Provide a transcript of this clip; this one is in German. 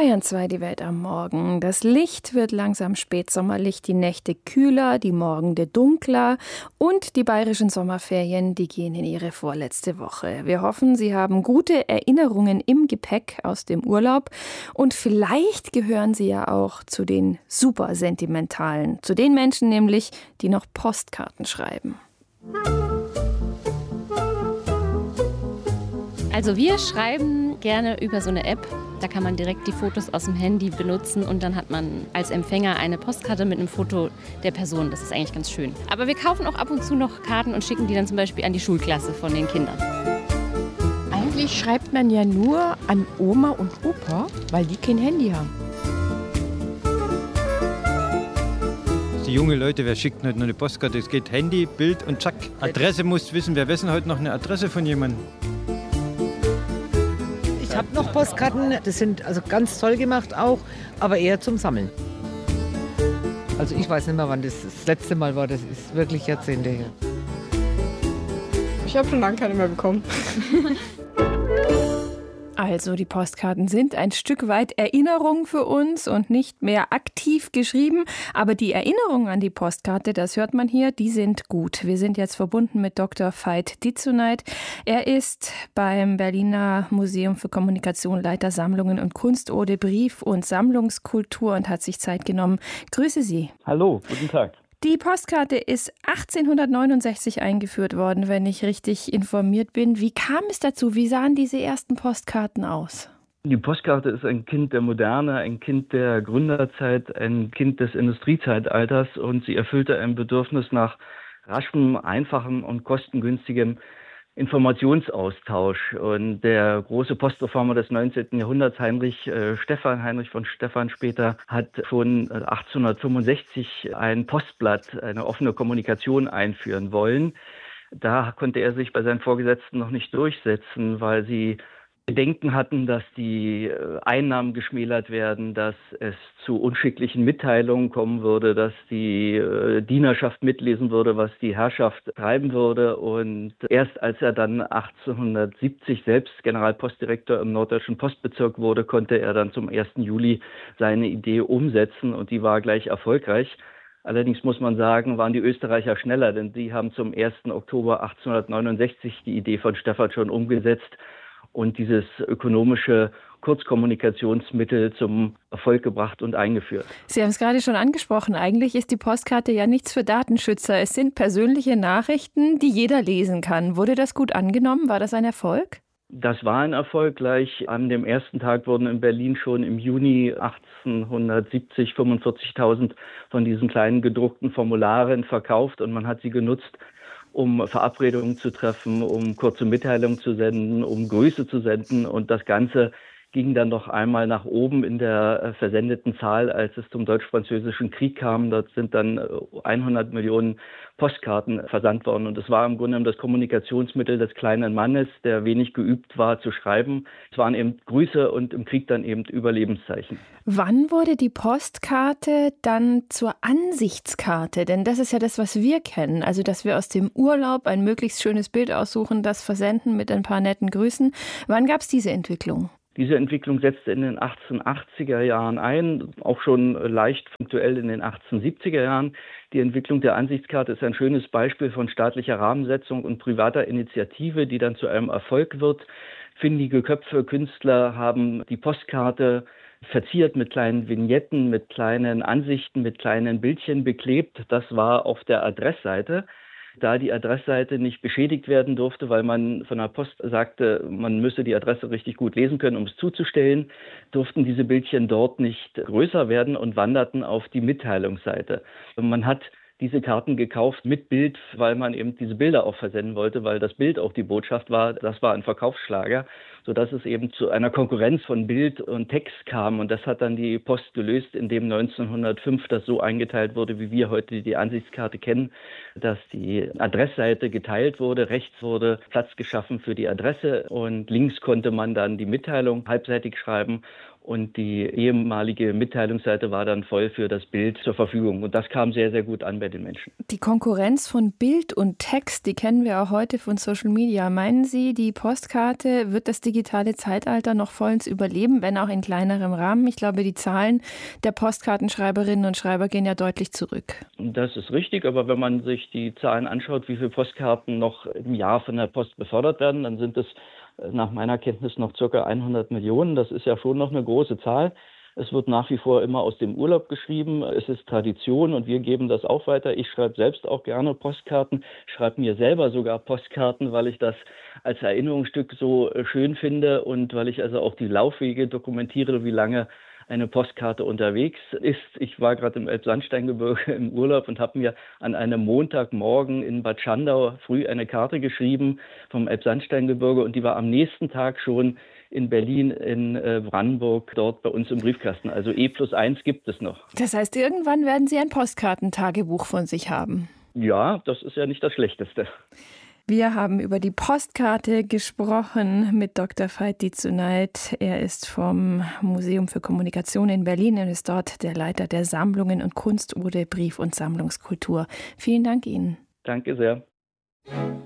Bayern 2, die Welt am Morgen. Das Licht wird langsam spätsommerlich, die Nächte kühler, die Morgende dunkler und die bayerischen Sommerferien, die gehen in ihre vorletzte Woche. Wir hoffen, Sie haben gute Erinnerungen im Gepäck aus dem Urlaub und vielleicht gehören Sie ja auch zu den super sentimentalen, zu den Menschen nämlich, die noch Postkarten schreiben. Also wir schreiben gerne über so eine App. Da kann man direkt die Fotos aus dem Handy benutzen und dann hat man als Empfänger eine Postkarte mit einem Foto der Person. Das ist eigentlich ganz schön. Aber wir kaufen auch ab und zu noch Karten und schicken die dann zum Beispiel an die Schulklasse von den Kindern. Eigentlich schreibt man ja nur an Oma und Opa, weil die kein Handy haben. Die junge Leute, wer schickt heute noch eine Postkarte? Es geht Handy, Bild und zack. Adresse muss wissen. Wer wissen heute noch eine Adresse von jemandem? Ich habe noch Postkarten, das sind also ganz toll gemacht auch, aber eher zum Sammeln. Also ich weiß nicht mehr, wann das letzte Mal war, das ist wirklich Jahrzehnte her. Ich habe schon lange keine mehr bekommen. Also die Postkarten sind ein Stück weit Erinnerung für uns und nicht mehr aktiv geschrieben. Aber die Erinnerungen an die Postkarte, das hört man hier, die sind gut. Wir sind jetzt verbunden mit Dr. Veit Dizzoneit. Er ist beim Berliner Museum für Kommunikation Leiter Sammlungen und Kunstode, Brief- und Sammlungskultur und hat sich Zeit genommen. Grüße Sie. Hallo, guten Tag. Die Postkarte ist 1869 eingeführt worden, wenn ich richtig informiert bin. Wie kam es dazu? Wie sahen diese ersten Postkarten aus? Die Postkarte ist ein Kind der Moderne, ein Kind der Gründerzeit, ein Kind des Industriezeitalters und sie erfüllte ein Bedürfnis nach raschem, einfachem und kostengünstigem Informationsaustausch. Und der große Postreformer des 19. Jahrhunderts, Heinrich von Stephan später, hat schon 1865 ein Postblatt, eine offene Kommunikation einführen wollen. Da konnte er sich bei seinen Vorgesetzten noch nicht durchsetzen, weil sie Bedenken hatten, dass die Einnahmen geschmälert werden, dass es zu unschicklichen Mitteilungen kommen würde, dass die Dienerschaft mitlesen würde, was die Herrschaft treiben würde. Und erst als er dann 1870 selbst Generalpostdirektor im Norddeutschen Postbezirk wurde, konnte er dann zum 1. Juli seine Idee umsetzen und die war gleich erfolgreich. Allerdings muss man sagen, waren die Österreicher schneller, denn sie haben zum 1. Oktober 1869 die Idee von Stephan schon umgesetzt und dieses ökonomische Kurzkommunikationsmittel zum Erfolg gebracht und eingeführt. Sie haben es gerade schon angesprochen. Eigentlich ist die Postkarte ja nichts für Datenschützer. Es sind persönliche Nachrichten, die jeder lesen kann. Wurde das gut angenommen? War das ein Erfolg? Das war ein Erfolg. Gleich an dem ersten Tag wurden in Berlin schon im Juni 1870 45.000 von diesen kleinen gedruckten Formularen verkauft und man hat sie genutzt, um Verabredungen zu treffen, um kurze Mitteilungen zu senden, um Grüße zu senden. Und das Ganze ging dann noch einmal nach oben in der versendeten Zahl, als es zum Deutsch-Französischen Krieg kam. Dort sind dann 100 Millionen Postkarten versandt worden. Und es war im Grunde das Kommunikationsmittel des kleinen Mannes, der wenig geübt war zu schreiben. Es waren eben Grüße und im Krieg dann eben Überlebenszeichen. Wann wurde die Postkarte dann zur Ansichtskarte? Denn das ist ja das, was wir kennen. Also, dass wir aus dem Urlaub ein möglichst schönes Bild aussuchen, das versenden mit ein paar netten Grüßen. Wann gab es diese Entwicklung? Diese Entwicklung setzte in den 1880er Jahren ein, auch schon leicht punktuell in den 1870er Jahren. Die Entwicklung der Ansichtskarte ist ein schönes Beispiel von staatlicher Rahmensetzung und privater Initiative, die dann zu einem Erfolg wird. Findige Köpfe, Künstler haben die Postkarte verziert mit kleinen Vignetten, mit kleinen Ansichten, mit kleinen Bildchen beklebt. Das war auf der Adressseite. Da die Adressseite nicht beschädigt werden durfte, weil man von der Post sagte, man müsse die Adresse richtig gut lesen können, um es zuzustellen, durften diese Bildchen dort nicht größer werden und wanderten auf die Mitteilungsseite. Und man hat diese Karten gekauft mit Bild, weil man eben diese Bilder auch versenden wollte, weil das Bild auch die Botschaft war. Das war ein Verkaufsschlager, sodass es eben zu einer Konkurrenz von Bild und Text kam. Und das hat dann die Post gelöst, indem 1905 das so eingeteilt wurde, wie wir heute die Ansichtskarte kennen, dass die Adressseite geteilt wurde, rechts wurde Platz geschaffen für die Adresse und links konnte man dann die Mitteilung halbseitig schreiben. Und die ehemalige Mitteilungsseite war dann voll für das Bild zur Verfügung. Und das kam sehr, sehr gut an bei den Menschen. Die Konkurrenz von Bild und Text, die kennen wir auch heute von Social Media. Meinen Sie, die Postkarte wird das digitale Zeitalter noch vollends überleben, wenn auch in kleinerem Rahmen. Ich glaube, die Zahlen der Postkartenschreiberinnen und Schreiber gehen ja deutlich zurück. Das ist richtig, aber wenn man sich die Zahlen anschaut, wie viele Postkarten noch im Jahr von der Post befördert werden, dann sind es nach meiner Kenntnis noch ca. 100 Millionen. Das ist ja schon noch eine große Zahl. Es wird nach wie vor immer aus dem Urlaub geschrieben. Es ist Tradition und wir geben das auch weiter. Ich schreibe selbst auch gerne Postkarten, schreibe mir selber sogar Postkarten, weil ich das als Erinnerungsstück so schön finde und weil ich also auch die Laufwege dokumentiere, wie lange eine Postkarte unterwegs ist. Ich war gerade im Elbsandsteingebirge im Urlaub und habe mir an einem Montagmorgen in Bad Schandau früh eine Karte geschrieben vom Elbsandsteingebirge und die war am nächsten Tag schon in Berlin, in Brandenburg, dort bei uns im Briefkasten. Also E+1 gibt es noch. Das heißt, irgendwann werden Sie ein Postkartentagebuch von sich haben. Ja, das ist ja nicht das Schlechteste. Wir haben über die Postkarte gesprochen mit Dr. Veit Diezunayt. Er ist vom Museum für Kommunikation in Berlin und ist dort der Leiter der Sammlungen und Kunstode, Brief- und Sammlungskultur. Vielen Dank Ihnen. Danke sehr.